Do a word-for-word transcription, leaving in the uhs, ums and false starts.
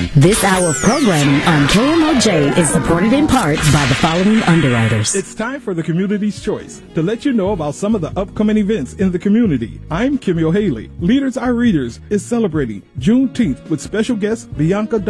This hour of programming on K M O J is supported in part by the following underwriters. It's time for the Community's Choice to let you know about some of the upcoming events in the community. I'm Kimmy O'Haley. Leaders Are Readers is celebrating Juneteenth with special guest Bianca